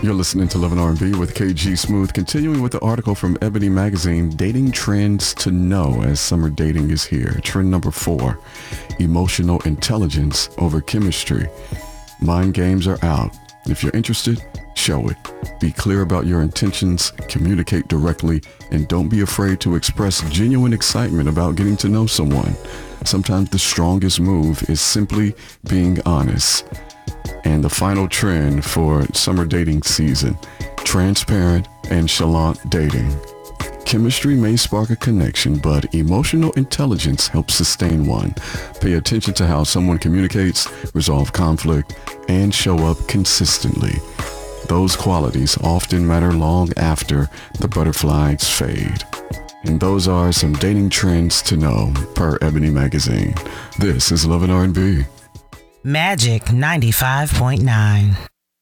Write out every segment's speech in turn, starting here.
You're listening to Love and R&B with KG Smooth, continuing with the article from Ebony Magazine, Dating Trends to Know as Summer Dating is Here. Trend number 4, emotional intelligence over chemistry. Mind games are out. If you're interested, show it. Be clear about your intentions, communicate directly, and don't be afraid to express genuine excitement about getting to know someone. Sometimes the strongest move is simply being honest. And the final trend for summer dating season, transparent and chalant dating. Chemistry may spark a connection, but emotional intelligence helps sustain one. Pay attention to how someone communicates, resolve conflict, and show up consistently. Those qualities often matter long after the butterflies fade. And those are some dating trends to know per Ebony Magazine. This is Love and R&B. Magic 95.9.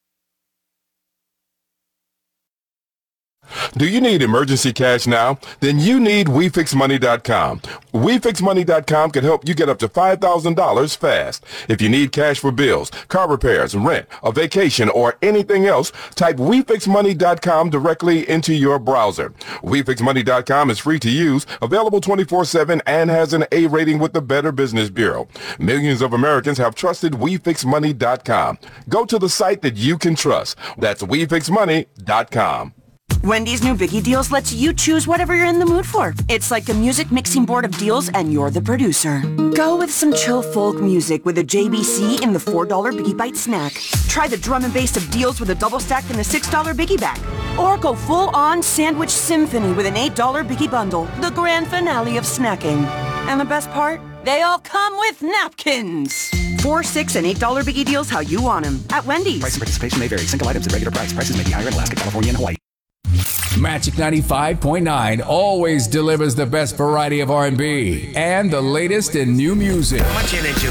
Do you need emergency cash now? Then you need WeFixMoney.com. WeFixMoney.com can help you get up to $5,000 fast. If you need cash for bills, car repairs, rent, a vacation, or anything else, type WeFixMoney.com directly into your browser. WeFixMoney.com is free to use, available 24/7, and has an A rating with the Better Business Bureau. Millions of Americans have trusted WeFixMoney.com. Go to the site that you can trust. That's WeFixMoney.com. Wendy's new Biggie Deals lets you choose whatever you're in the mood for. It's like a music mixing board of deals, and you're the producer. Go with some chill folk music with a JBC in the $4 Biggie Bite snack. Try the drum and bass of deals with a double stack in the $6 Biggie Bag. Or go full-on sandwich symphony with an $8 Biggie Bundle, the grand finale of snacking. And the best part? They all come with napkins. $4, $6, and $8 Biggie Deals how you want them at Wendy's. Price and participation may vary. Single items at regular price. Prices may be higher in Alaska, California, and Hawaii. Magic 95.9 always delivers the best variety of R&B and the latest in new music. How much energy